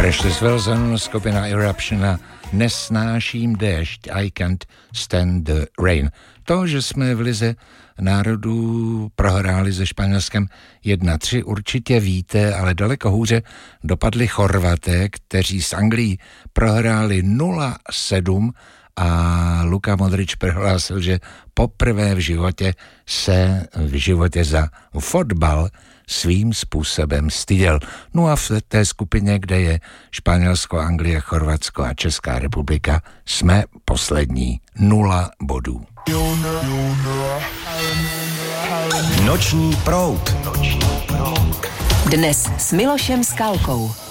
Precious Wilson, skupina Eruption a Nesnáším déšť, I can't stand the rain. To, že jsme v lize národů prohráli se Španělskem 1-3, určitě víte, ale daleko hůře dopadli Chorvaté, kteří s Anglií prohráli 0-7 a Luka Modrič prohlásil, že poprvé v životě za fotbal svým způsobem styděl. No a v té skupině, kde je Španělsko, Anglie, Chorvatsko a Česká republika, jsme poslední, 0 bodů. Noční proud. Dnes s Milošem Skalkou.